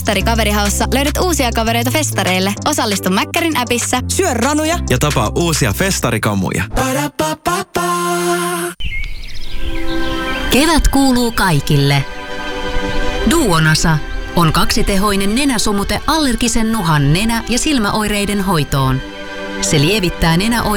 Festari Kaverihaussa löydät uusia kavereita festareille. Osallistu Mäkkärin appissa. Syö ranuja ja tapaa uusia festarikamuja. Kevät kuuluu kaikille. Duonasa on kaksitehoinen nenäsumute allergisen nuhan nenä- ja silmäoireiden hoitoon. Se lievittää nenäoireita